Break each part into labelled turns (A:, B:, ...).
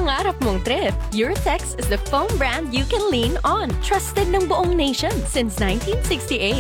A: pangarap mong trip, Eurotex is the foam brand you can lean on. Trusted ng buong nation since 1968.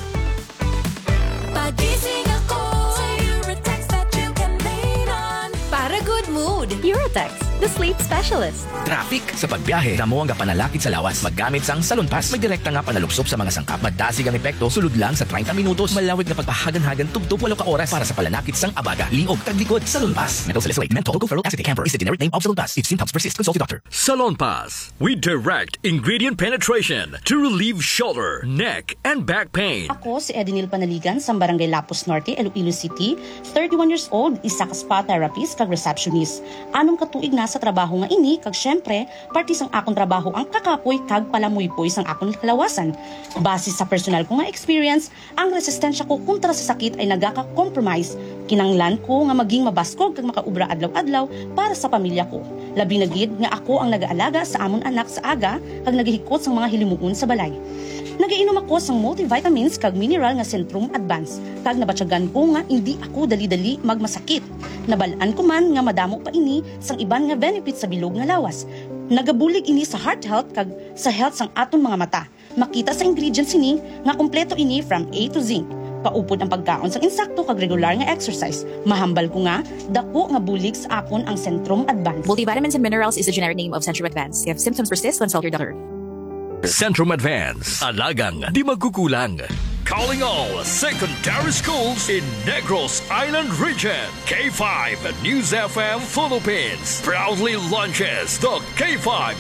B: Pagising ako sa Eurotex that you can lean on.
A: Para good mood, Eurotex, the sleep specialist.
C: Traffic sa pagbiyahe, damo ang panalakit sa lawas. Maggamit sang Salon Pass. May direkta nga panalupsop sa mga sangkap. Madasig ang epekto, sulod lang sa 30 minutos. Malawig na pagpahagan-hagan, tugtog 8 ka oras para sa palanakit sang abaga. Liog, taglikod, Salon Pass. Mental salicylate, menthol, alcohol, acetate camphor is the generic name of Salon Pass. If symptoms persist, consult your doctor.
D: Salon Pass. We direct ingredient penetration to relieve shoulder, neck, and back pain.
E: Ako si Edinil Panaligan sa Barangay Lapus Norte, Iloilo City, 31 years old, isa ka spa therapist kag receptionist. Anong katuig na sa trabaho nga ini kag syempre parte sang akong trabaho ang kakapoy kag palamuypoy sang akong kalawasan. Base sa personal ko nga experience, ang resistensya ko kontra sa sakit ay nagaka-compromise. Kinanglan ko nga maging mabaskog kag makaubra adlaw-adlaw para sa pamilya ko. Labi na gid nga ako ang nag-aalaga sa amon anak sa aga kag nagahikot sang mga hilimuon sa balay. Nagainom ako sang multivitamins kag mineral nga Centrum Advance kag nabatyagan ko nga hindi ako dali-dali magmasakit. Nabalaan ko man nga madamo pa ini sang iban nga benefits sa bilog nga lawas. Nagabulig ini sa heart health kag sa health sang aton mga mata. Makita sa ingredients ini nga kompleto ini from A to Z. Paupod ang pagkaon sang insakto kag regular nga exercise. Mahambal ko nga dako nga bulig sa akon ang Centrum Advance.
F: Multivitamins and minerals is the generic name of Centrum Advance. If symptoms persist, consult your doctor.
D: Centrum Advance. Alagang di magkukulang. Calling all secondary schools in Negros Island region. K5 News FM Philippines proudly launches the K5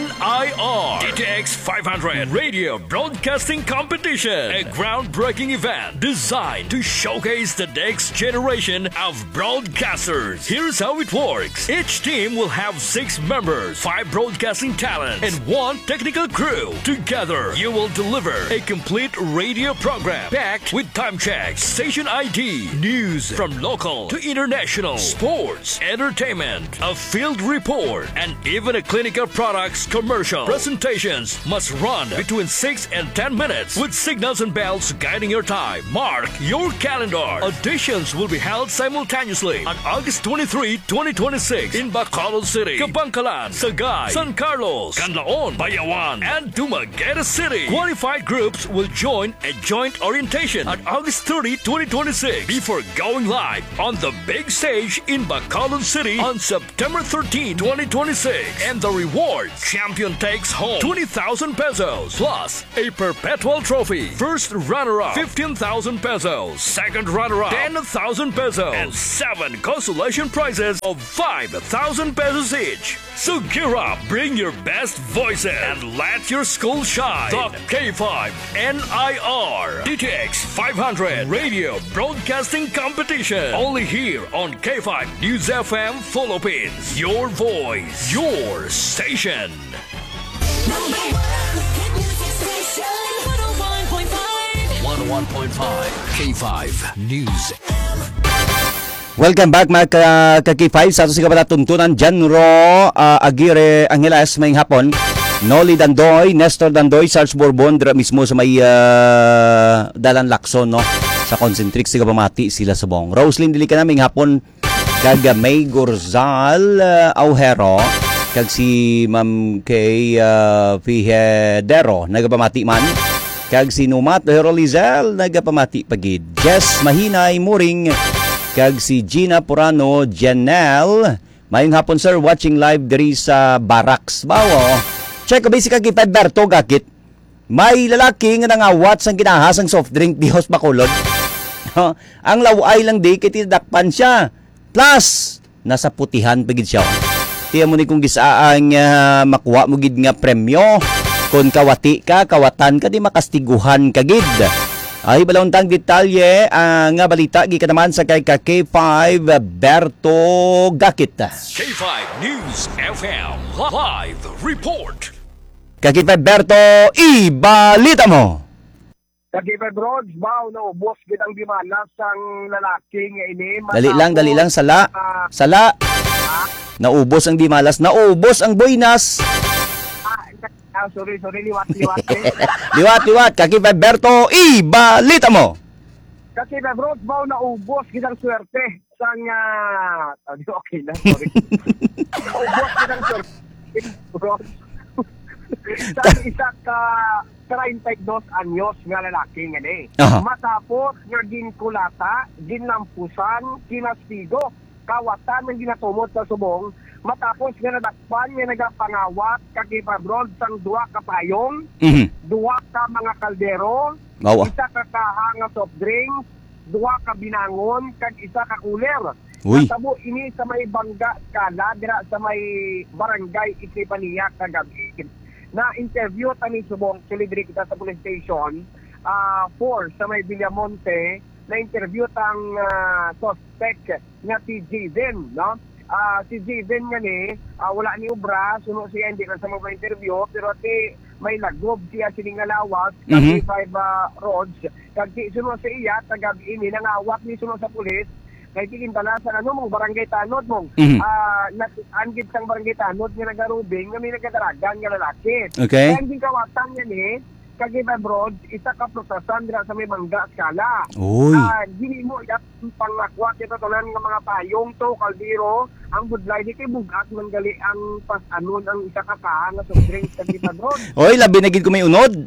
D: NIR DTX 500 Radio Broadcasting Competition, a groundbreaking event designed to showcase the next generation of broadcasters. Here's how it works. Each team will have 6 members, 5 broadcasting talents, and 1 technical crew. Together, you will deliver a complete radio program packed with time checks, station ID, news from local to international, sports, entertainment, a field report, and even a clinical products commercial. Presentations must run between 6 and 10 minutes with signals and bells guiding your time. Mark your calendar. Auditions will be held simultaneously on August 23, 2026 in Bacolod City, Kabangkalan, Sagay, San Carlos, Canlaon, Bayawan, and Dumaguete City. Qualified groups will join a joint orientation on August 30, 2026 before going live on the big stage in Bacolod City on September 13, 2026. And the reward, champion takes home 20,000 pesos plus a perpetual trophy. First runner-up, 15,000 pesos. Second runner-up, 10,000 pesos. And 7 consolation prizes of 5,000 pesos each. So gear up, bring your best voices, and let your school shine. The K5 NIR DTX 500 Radio Broadcasting Competition. Only here on K5 News FM Philippines. Your voice, your station.
B: Number 1 hit music station 101.5
D: K5 News.
G: Welcome back mga ka-K5 sa ato si kapatatuntunan Janro Aguirre Angeles may hapon. Noli Dandoy, Nestor Dandoy, Sarge Bourbon mismo sa may Dalan Lacson no sa Concentric siga pamati sila sa bong. Roslyn dili ka naming hapon kag May Gorzal Aujero kag si Ma'am Kay Fijadero nagapamati man kag si Numat Herolizel nagapamati pagid. Jess Mahinay Muring kag si Gina Purano Janelle mayong hapon sir watching live diri sa Barracks bawo. Check ko basic kag Berto gakit. May lalaki nga nangawat sang ginahasang soft drink di Hos Bacolod. Ang laway lang di kay tidakpan siya. Plus nasa putihan pagid siya. Tiya mo ni kung gisaang makuha mo gid nga premyo. Kung kawati ka, kawatan ka di makastiguhan ka gid. Ay balawntang detalye nga balita gi ka naman sa kay K5 Berto Gakit.
D: K5 News FM Live Report.
G: K5 Berto, ibalita mo.
H: K5 Rods, bao na ubos gitang dimalas ang lalaki nga ini.
G: Dali lang sala. Naubos ang dimalas, naubos ang buinas.
H: Sorry, liwat.
G: liwat, K5 Berto, ibalita mo.
H: K5 Rods, bao na ubos gitang swerte. sang okay na, sorry. Ubos ng Bronx. Sa isa ka 32 anyos nga lalaki nga ni. Matapos nga ginkulata, ginlampusan, kinastigo, kawatan ng ginatumot sa subong, matapos nga nadakpan nga nagapangawat kakipabroad sang duwa ka payong, duwa ka mga kaldero, isa ka kahang nga soft drinks, duwa ka binangon, kag isa ka cooler. Natabo ini sa may Bangga Skala, dira sa may barangay Isipaniya kagabi. Na-interview tani subong celebrity kita sa police station 4 sa may Villamonte, na-interview tang suspect nga si Jaden, no? Si Jaden nga ni, wala ni ubra, suno siya hindi na sa mga interview, pero may lagob siya sining lawas, kagi 5 roads, kagi suno sa iya, tagabi ini, nangawat ni suno sa pulis, kaya tikintala sa mong barangay tanod mong. Angit sang barangay tanod nga nagarubing, nga may nagkadaragan nga lalaki.
G: Okay.
H: Kaya hindi kawatan nga ni, Kagiba Broad, isa ka prosesan dira sa may Bangga Skala. Gini mo yung pangakwa kita tunan ng mga payong to, kaldero, ang budlay di kay bugat man gali ang pasanon ang isa ka kahang na soft drinks Kagiba Broad.
G: Oy, labi na gid ko may unod.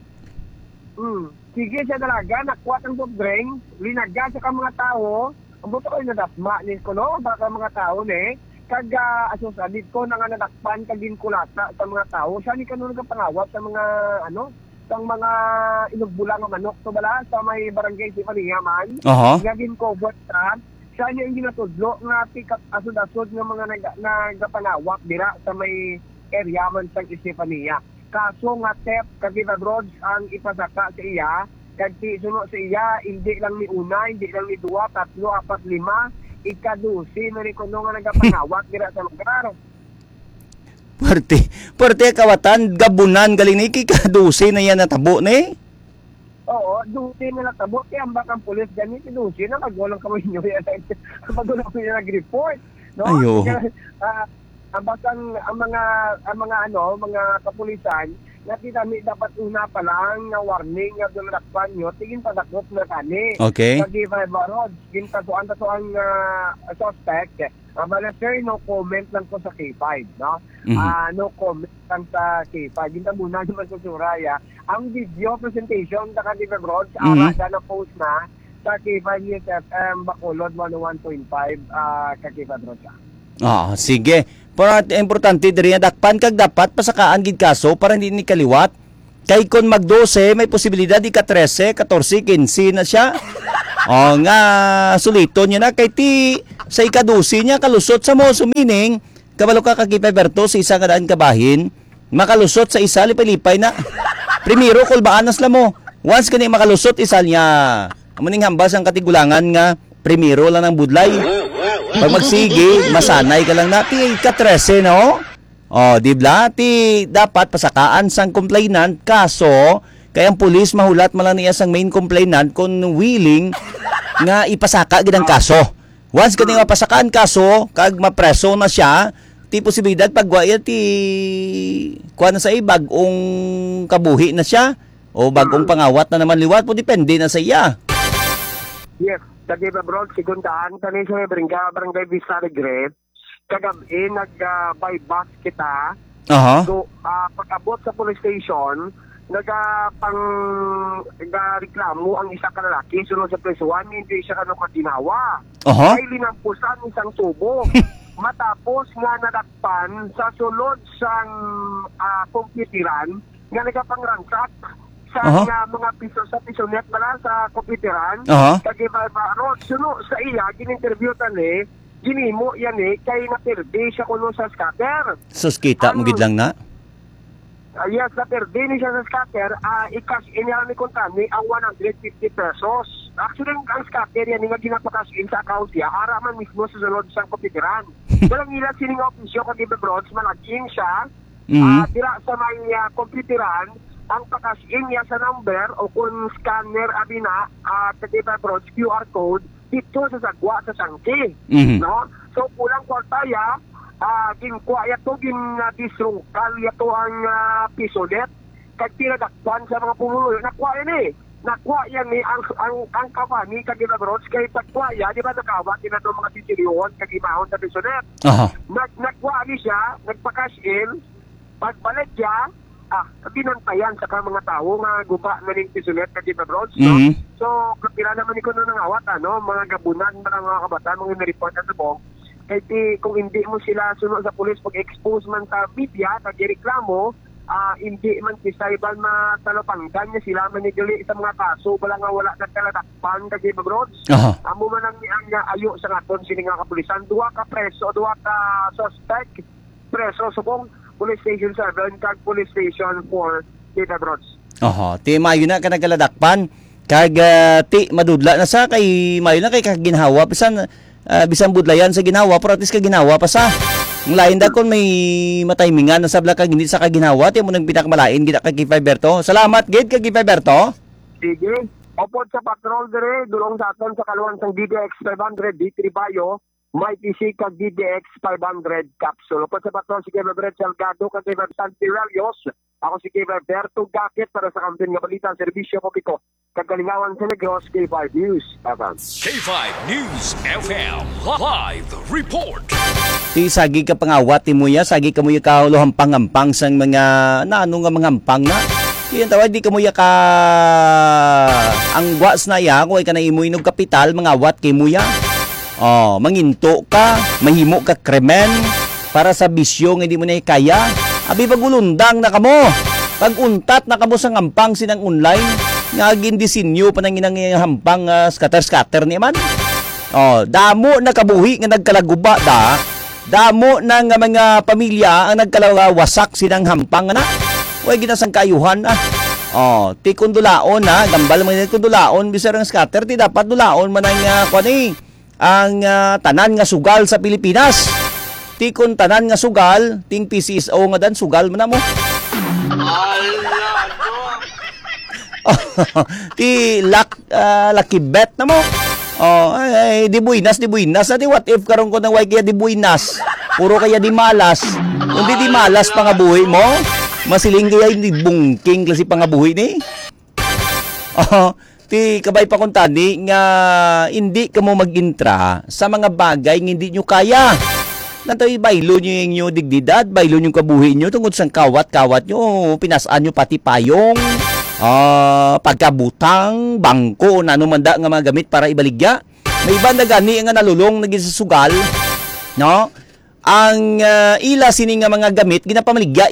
H: Sige siya talaga, nakuha ang soft drinks, linaga sa mga tao, ang buto ko yung nadasma nin ko, no? Baka mga tao, kaga asosadit ko na nga nadakpan kagin kulata sa mga tao, siya ni kanunod ka pangawat sa mga, sang mga inugbula nga manok to bala sa may barangay si Paniyaman. Nga gincover siya niya yung ginatudlo nga pick-up asod-asod nga mga nagapanawak dira sa may area man sa Isipaniya. Kaso nga theft Kagiba Broads ang ipasaka sa iya, kagti suno sa iya, hindi lang ni una, hindi lang ni duwa, 3, 4, 5, ika-12 na rin kuno nga nagapanawak dira sa lugar.
G: Parte kawatan, gabunan, galing ni kika-12 na yan natabo ni?
H: Oo, 12 na natabo, kaya ang bakang pulis ganyan, 12 na magulong kamay nyo yan, magulong ko yan nag-report, no?
G: Ayo.
H: Ang mga kapulisan, nakitami dapat una pa lang na warning nga dunakpan nyo, tingin padakot na kani.
G: Okay.
H: Kagiba Roads, gintatuan suspect, bala sir, no comment lang ko sa K5, no? No comment lang sa K5. Ginta muna naman sa Suraya. Ang video presentation sa Kagiba Roads, na post na sa K5 News FM, Bacolod 101.5, Kagiba Roads.
G: Sige. Pero importante diri nga dakpan kag dapat pasakaan gid kaso para hindi ni kaliwat. Kay kon mag-12 may posibilidad ika-13, 14, 15 na siya. Nga sulito niya na kay ti sa ika-12 niya kalusot sa mo sumining kabalo ka kagipeberto sa isa ka daan kabahin, makalusot sa isa lipay-lipay na. Primero kulbaanas la mo. Once kani makalusot isa niya. Amuning hambas ang katigulangan nga primero lang ng budlay. Pag magsige, masanay ka lang na ti ka-13 no? Di ba? Dapat pasakaan sang complainant kaso kaya ang pulis mahulat man lang niya sang main complainant kung willing nga ipasaka gid ang kaso. Once kani mapasakaan kaso kag mapreso na siya, ti posibilidad pagwaya ti kuha na sa bagong kabuhi na siya o bagong pangawat na naman liwat po depende na sa iya.
H: Yes. Kagiba Broad, sigundaan, kani sa barangay Vista Alegre, kagabi nag-buy bus kita. So, pag-abot sa police station, nag-reklamo ang isa ka lalaki, sunod sa presuan, hindi siya katinawa. Ay linampusan isang tubo. Matapos nga nadakpan sa sulod sang komputiran, nga nagapangransak sa mga piso sa pisonet bala sa komputeran, Kagiba Road, suno sa iya, gininterview tani, ginimo yan kay napirdi siya kuno sa scatter.
G: Sus, kita mo gid lang na?
H: Yes, napirdi ni siya sa scatter, i-cash in yan ni Kontani ang 150 pesos. Actually, ang scatter yan nga ginapakash in sa account niya, haraman mismo sa sunod sa komputeran. Walang ilan sining opisyo Kagiba Road, malaging siya, tira sa may komputeran, ang pakas-in niya sa number o kung scanner abina Kagiba Broads QR code dito sa sagwa sa sangki. No? So kulang kwartaya ginkuha yato disrungkal yato ang pisolet kag tinadakpan sa mga pumulo nakuha yan nakuha yan ni ang company kagina bros kay pagkuha yan, di ba nakawat din na mga titilyon kagimahon sa prisoner. Nakuha ni siya, nagpa-cash in, pagbalik siya, binantayan sa mga tao nga guba na ning prisoner kagina bros. No? So, kapila naman ko na nangawat, mga gabunan, mga kabataan, mga nireport na sa bong, kaya kung hindi mo sila sunod sa pulis pag-expose man sa media, kag-reklamo, hindi man kisayban matalapanggan niya sila manigili sa mga kaso bala nga wala nagkaladakpan kagi bros. Amo man ang ayo sa ngaton sini nga kapulisan, duha ka suspect preso subong Police Station 7 kag Police Station 4 kita bros.
G: Ti mayo na ka nagkaladakpan kag ti madudla na sa kay mayo na kay kaginhawa bisan budlayan sa ginawa pero at least kaginawa pa sa ang lain da kon may matimingan na sabla kag hindi sa kaginawa ti mo nang pinakmalain gid kag Fiberto. Salamat gid kag Fiberto.
H: Sige. Opod sa patrol dire dulong sa aton sa kaluwan sang DDX 500 D3 Bayo, may PC kag DDX 500 capsule. Opod sa patrol si Gabriel Salgado kag Santi Ralios. Ako si Berto Gakit para sa kampiyon nga balita serbisyo publiko. Kagalingawan sa Negros K5 News FM.
D: K5 News FM Live Report.
G: Ti sagi ka pangawat ti muya, sagi ka muya ka hampang-hampang sang mga naano nga mga hampang na. Yan tawag di ka muya ka ang gwas na ya kung ay ka naimuin og kapital mangawat kay muya. Manginto ka, mahimo ka kremen para sa bisyo nga hindi mo na kaya. Abi pagulundang na kamo. Pag-untat na kamo sa hampang sinang online nga gindisinyo pa nang inang hampang scatter ni man. Damo na kabuhi nga nagkalaguba da. Damo na nga mga pamilya ang nagkalawasak sinang hampang na. Way ginasang kayuhan ti kundulaon gambal man ni kundulaon bisar ang scatter ti dapat dulaon man ang tanan nga sugal sa Pilipinas. Ti kun tanan nga sugal, ting PCSO nga dan sugal man na mo. Ti lucky bet na mo. Di buinas. Ati what if karon ko nang way kaya di buinas? Puro kaya di malas. Kundi di malas pangabuhi mo. Masiling kaya hindi bungking klase pangabuhi ni. Ti kabay pa kuntani nga hindi ka mo mag-intra sa mga bagay nga hindi nyo kaya. Nantoy baylo nyo yung inyo digdidad, baylo nyo kabuhi nyo tungkol sa kawat-kawat nyo, pinasaan nyo pati payong, pagkabutang, bangko, na manda nga mga gamit para ibaligya. May iba na gani nga nalulong naging sa sugal, no? Ang ila sini nga mga gamit, ginapamaligya,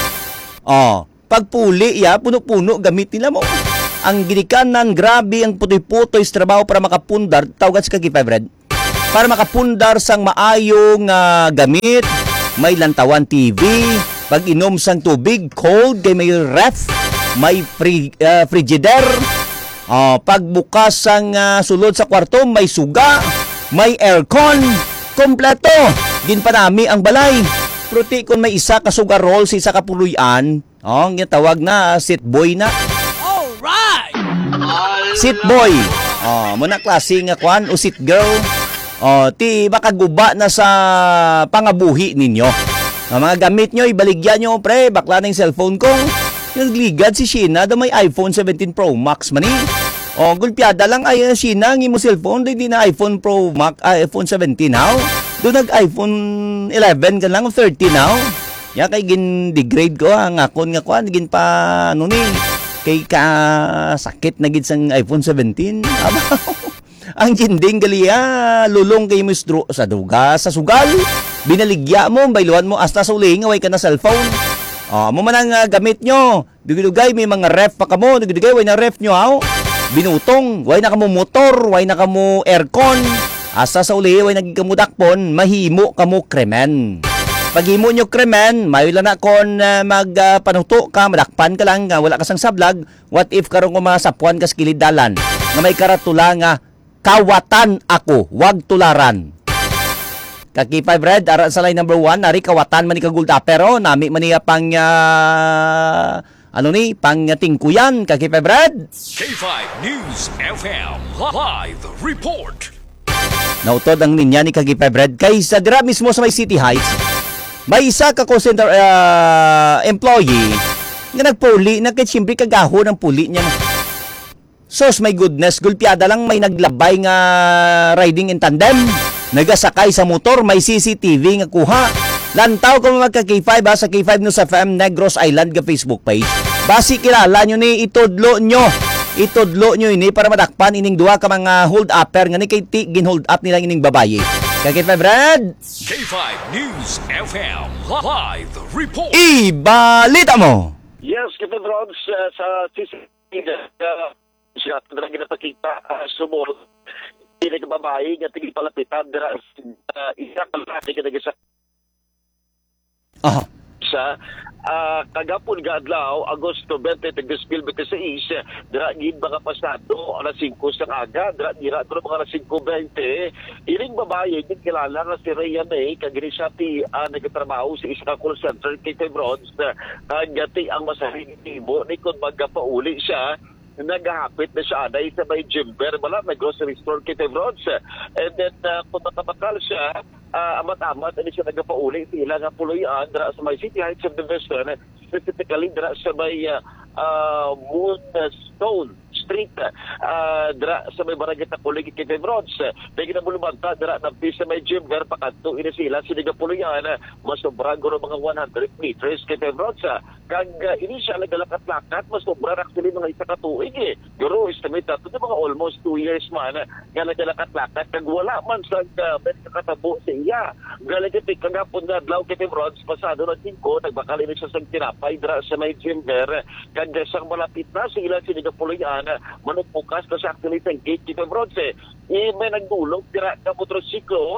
G: pagpuli, puno-puno gamit nila mo. Ang ginikanan, grabe ang putoy-putoy sa trabaho para makapundar, tawagan sa K5 Red. Para makapundar sang maayong gamit, may lantawan TV, pag inom sang tubig, cold, kay may ref, may frigider, pagbukas sang sulod sa kwarto, may suga, may aircon, kompleto, ginpanami ang balay. Pruti kung may isa ka sugar roll sa isa ka puluyan, ang tawag na seat boy na. Alright! Seat boy. Muna klase nga kwan o seat girl. Ti baka guba na sa pangabuhi ninyo. Ang mga gamit nyo, ibaligyan nyo, pre, bakla na yung cellphone ko. Yung ligad si Sheena, da may iPhone 17 Pro Max mani. Gulpiada lang ay Sheena, ang imo cellphone, di na iPhone Pro Max, iPhone 17 now. Doon nag-iPhone 11 ka lang, 30 now. Yan kay gin-degrade ko, ang akon nga ko, gin pa, kay ka sakit na gid sang iPhone 17. Ang jinding galiya, lulong kay mistro sa duga, sa sugal. Binaligya mo, bayluhan mo, hasta sa uling, away ka na cellphone. Mo man ang gamit nyo. Dugay may mga ref pa kamo. Dugay, way na ref nyo, binutong, way na kamo motor, way na kamo aircon. Hasta sa uli, way nagkamudakpon, mahimo kamo kremen. Paghimo nyo kremen, mayo lang na kon magpanuto ka, madakpan ka lang, wala ka sang sablag. What if karong kumasapuan ka sa kilid dalan, na may karatula nga, kawatan ako, wag tularan. K5 Red, aral sa line number 1, nari kawatan man ni kagulda, pero nami man niya pang, pang tingkuyan, K5 Red.
D: K5 News FM Live Report.
G: Nautod ang ninya ni K5 Red, kay sa dira mismo sa may City Heights, may isa ka call center employee nga nagpuli, na kay siyempre kagaho ng puli niya. Sos, my goodness, gulpiada lang may naglabay nga riding in tandem. Nagasakay sa motor, may CCTV nga kuha. Lantaw kung magka K5 sa K5 no sa FM Negros Island ga Facebook page. Basi kilala nyo ni itudlo nyo ini para madakpan ining duha ka mga hold upper nga ni kay gin hold up nilang ining babaye. Kay K5 Brad.
D: K5 News FM Live Report.
G: Ibalita mo.
I: Yes, Captain Rods, sa CCTV siya na ginapakita sumurot hindi ka babae nga tigil palapitan dira isa kalaki ka nagisa sa kagapon ga adlaw Agosto 20 2026 dira gid mga pasado alas 5 sa aga dira mga alas 5:20 iring babae gid kilala nga si Rhea May kagrisati nagtrabaho sa isa ka call center kay Rods kagati ang masaring tibo ni kun magapauli siya naghahapit na siya aday sa may Jimber wala may grocery store kay Rods and then kung matabakal siya amat-amat hindi siya nagapauli sila nga puloyan dira sa may City Heights subdivision specifically dira sa may Moonstone Street dira sa may barangay Takulig kay Rods may ginabulubanta dira na sa may Jimber pakanto ini sila sinigapuloyan masobra guro mga 100 meters kay Rods kag ini siya nagalakat-lakat masobra actually mga isa ka tuig guro estimate ato mga almost 2 years man nga nagalakat-lakat kag wala man sa katabo sa iya galing kay kagapon nga adlaw kay Rods pasado na 5 nagbakal ini siya sa tinapay dira sa may Jimber kag sang malapit na sila sinigapuloyan manugpukas na siya actually sa gate kay Rods may nagdulog dira ka motorsiklo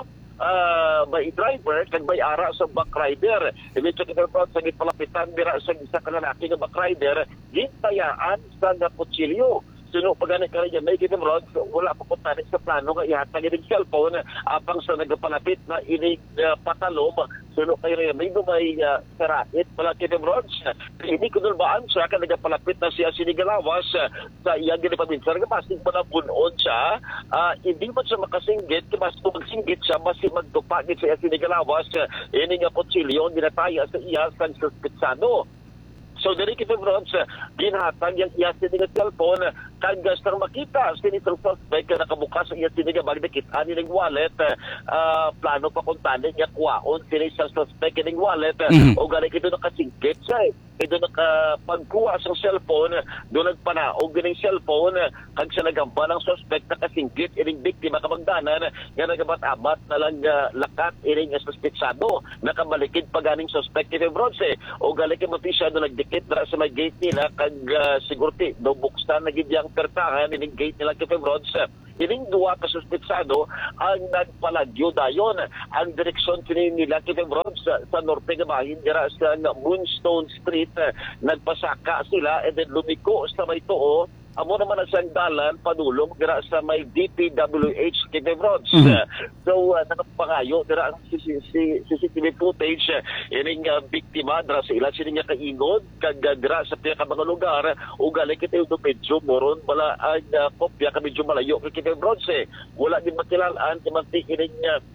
I: by driver kag may ara sa back rider ibig sabihin sa palapitan dira sa isa ka lalaki nga back rider gintayaan sa kutsilyo suno pagani ka rin may kitang Rods wala pa puntanin sa plano nga ihatag yung cellphone apang sa nagapalapit na inig patalom suno kayo rin may karait pala kitang Rods hindi ko nulbaan siya ka nagapalapit na siya sinigalawas sa iyang ginipabinsan nga masing panabunon siya hindi man siya makasinggit mas kung magsinggit siya mas magtupagit sa sinigalawas ini nga kutsilyo ginataya sa iya sa suspitsado. So, dari kita Rods, ginhatag yung iya sinigang cellphone, kag sang makita, sinitong suspect na nakabukas ang iya sinigang magdakita nilang wallet, plano pa kung tanin niya kuwaon, sinisang suspect nilang wallet, o gano'n ito nakasingkit siya ito nakapagkuha sa cellphone, doon nagpanaog ng cellphone, kag siya nagamba ng suspect nakasingkit, ining biktima kamagdanan, nga nagabat-abat na lang lakat, ining suspetsado, nakabalikid pa ganing suspect ni Rods, o galing matisya na nagdikit na sa may gate nila, kag sigurti, do buksan na gidyang pertahan, ining gate nila kay Rods, ining duwa ka suspetsado ang nagpalagyo dayon ang direksyon nila kay Rods sa norte nga bahin dira sa Moonstone Street nagpasaka sila and then lumiko sa may tuo amo naman ang sangdalan padulong dira sa may DPWH kay Rods so nakapangayo dira ang CCTV footage ining biktima dira sa ila sila nga kaingod kag dira sa mga lugar ug gali kita yung medyo moron wala ang kopya ka medyo malayo kay Rods wala din makilalaan timanti ining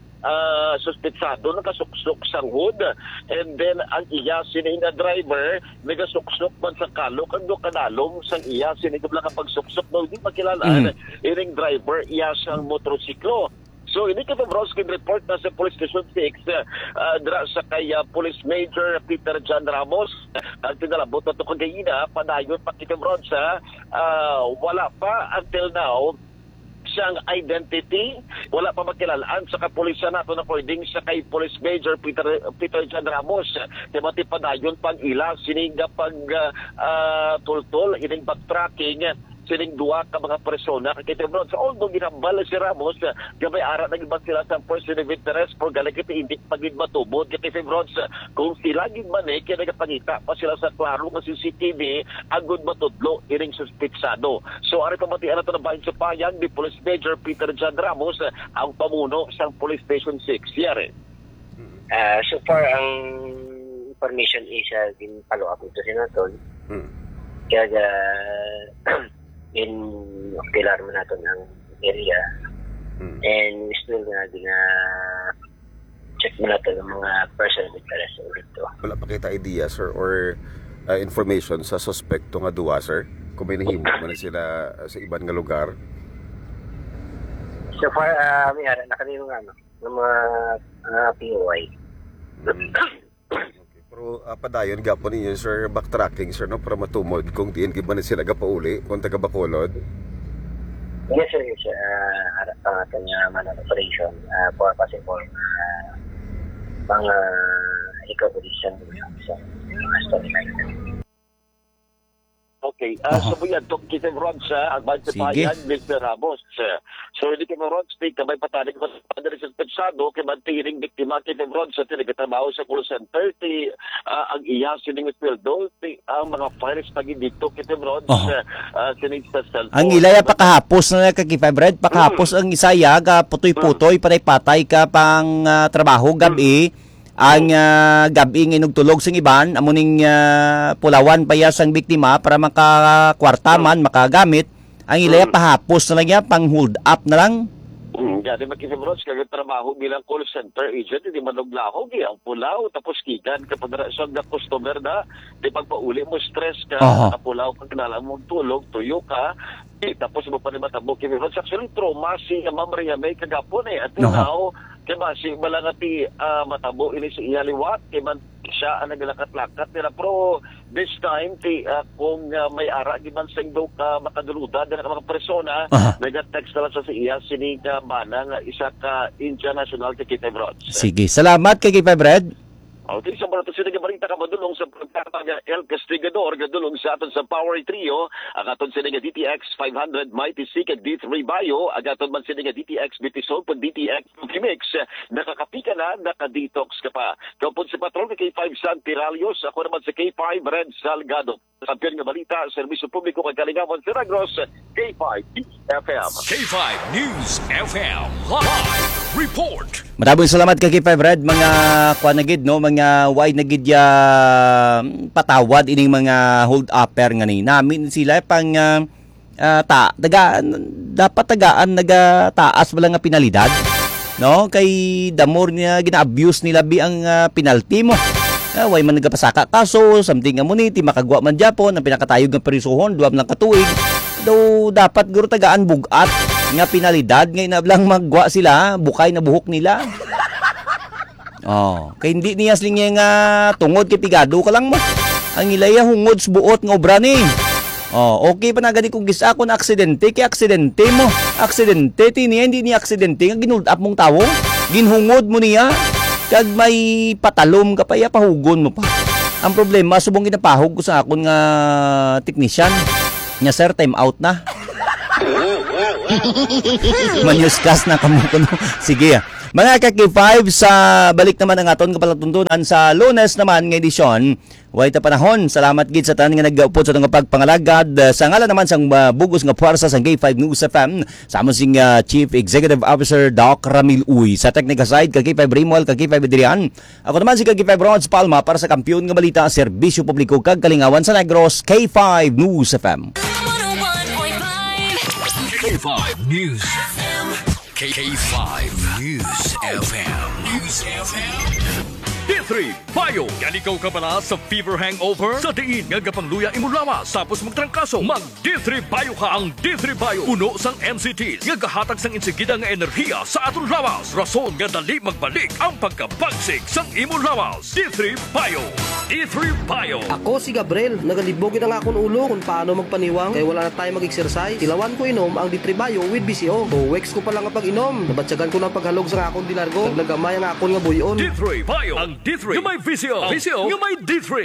I: suspetsado nakasuksok sa hood and then ang iya sininga driver nagasuksok man sa kalok ang kanalong sang iya sininga kapagsuksok no hindi makilalaan iring driver iya sang motorsiklo. So, ini kita Rods report na sa Police Station 6 dira sa kay Police Major Peter John Ramos ang tinalabot na ito kagayina panayon pa kita Rods wala pa until now siyang identity, wala pa makilalaan sa kapulisan nato na according sa kay Police Major Peter John Ramos timati padayon pag ila sininga pag tultol ining backtracking sining duwa ka mga persona kay Rods sa although ginambal si Ramos gamay ara nagibang sila sa person of interest for galakit hindi pagid matubod kay Rods kung sila gid man kay nagapangita pa sila sa klaro nga CCTV agud matudlo iring suspetsado. So ari pamatian nato na bahin sa payag ni Police Major Peter John Ramos ang pamuno sa Police Station 6 yare.
J: So far ang information is din follow up ito Senator. Kaya in ocular mo natin ang area and still check mo natin ang mga person of interest dito.
K: Wala pa kita idea sir or information sa suspecto nga duwa sir? kung may nahimo man sila sa ibang nga lugar?
J: So far, may ara, nakanino nga, ng mga POI.
K: Okay. Pero padayon gapon ninyo, sir, backtracking, sir, no? Para matumod kung diin giba na sila gapauli kung taga Bacolod.
J: Yes, sir. Yes, sir. Kanya man ang operation for possible pang recoveration sa storyline.
I: Okay, so po yan, kita Rod sa Advance Bayan, Mr. Ramos. So, hindi kami Rod, kamay patanig ko sa padari sa pensado, kay mantiring biktima kita Rod sa tinagatrabaho sa call center, ang iya sining Pildo, ang mga files pagi dito kita Rod sa sining sa cellphone.
G: Ang ilaya pakahapos na kaki-500, pakahapos ang isaya, putoy-putoy, patay-patay ka pang trabaho, gabi, ang gabi ng inugtulog sing iban amuning pulawan paya sang biktima para makakwartaman makagamit ang ilaya pahapos na lang yan pang hold up na lang.
I: Di makikimrots kagad trabaho bilang call center agent, hindi manuglahog ang pulaw tapos kigan kapag rasyon na customer na di pagpauli mo stress ka pulaw pag kinala mo tulog tuyo ka tapos mo pa ni matabo kimrots actually trauma si Ma'am Maria May kagapon at now kaya si malangati matabo ini si iyaliwat kaya man siya ang naglakat-lakat nila pero this time kung may ara giman sa indo ka makaduluda na mga persona nag-text na lang sa iya sining bana nga isa ka international K5 Rods.
G: Sige, salamat kay K5 Red.
I: Okay, sa mga tusin nga balita ka madulong sa pagkataga El Castigador gadulong sa aton sa Power Trio ang aton sila nga DTX 500 Mighty Seek D3 Bio ang aton man sila nga DTX Bitisol pag DTX Mix nakakapika na naka-detox ka pa kapon sa patrol kay K5 San Tiralios ako naman sa K5 Red Salgado kampiyon nga balita serbisyo publiko kag Kalingawan sa Negros K5 FM
D: K5 News FM Live Report.
G: Maraming salamat kay K5 Red mga kuanagid no mga wide na gid patawad ining mga hold upper nga ni namin sila pang dapat tagaan nagataas wala nga penalidad no kay damor niya gina-abuse nila bi ang penalty mo. Way man nagapasaka kaso something nga muniti makagwa man Japon ang pinakatayog nga prisuhon duwam lang katuig daw dapat guro tagaan bugat nga penalidad ngay na lang magwa sila bukay na buhok nila. Kay hindi niya sling nga tungod kay pigado ka lang mo. Ang ilaya hungod sa buot nga obra ni. Okay pa na gani kung gisa ako na aksidente kay aksidente mo. Aksidente tiniya hindi niya aksidente nga ginuld up mong tawo. Ginhungod mo niya. Kag may patalom ka pa ya pahugon mo pa. Ang problema subong ginapahog ko sa akon nga technician. Nya sir time out na. Manyuskas na kamo kuno. Sige. Mga kaki-5 sa balik naman ang aton kapalatuntunan sa Lunes naman nga edisyon. Way ta panahon. Salamat gid sa tanan nga naggaupod sa atong pagpangalagad sa ngalan naman sang bugos nga puwersa sa K5 News FM. Sa among sing Chief Executive Officer Doc Ramil Uy. Sa technical side K5 Rimol, K5 Adrian. Ako naman si K5 Rods Palma para sa kampiyon nga balita serbisyo publiko kag Kalingawan sa Negros K5 News FM.
B: 101.5
D: K5 News FM. K5 News FM. News FM. D3 Bio. Ganikaw ka pala sa fever hangover? Sa diin nga gapangluya imong lawas tapos magtrangkaso. Mag D3 Bio ka ang D3 Bio. Puno sang MCTs nga gahatag sang insigida nga enerhiya sa aton lawas. Rason nga dali magbalik ang pagkabagsik sang imong lawas. D3 Bio. D3 Bio.
L: Ako si Gabriel. Nagalibogin ang akong ulo kung paano magpaniwang kaya wala na tayo mag-exercise. Tilawan ko inom ang D3 Bio with BCO. O weeks ko pa lang ang pag-inom. Nabatsagan ko ng paghalog sa akong dilargo. Naglagamay ang akong nga buyon.
D: D3 Bio. Ang D3 nga may VCO. VCO nga may D3.